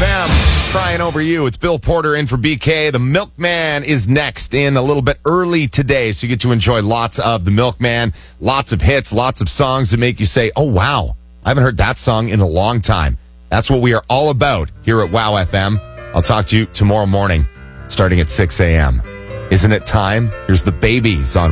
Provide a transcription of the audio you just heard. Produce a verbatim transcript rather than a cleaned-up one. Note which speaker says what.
Speaker 1: M, crying over you. It's Bill Porter in for B K. The Milkman is next in a little bit early today, so you get to enjoy lots of The Milkman, lots of hits, lots of songs that make you say, oh, wow, I haven't heard that song in a long time. That's what we are all about here at Wow F M. I'll talk to you tomorrow morning, starting at six a.m. Isn't it time? Here's the Babies on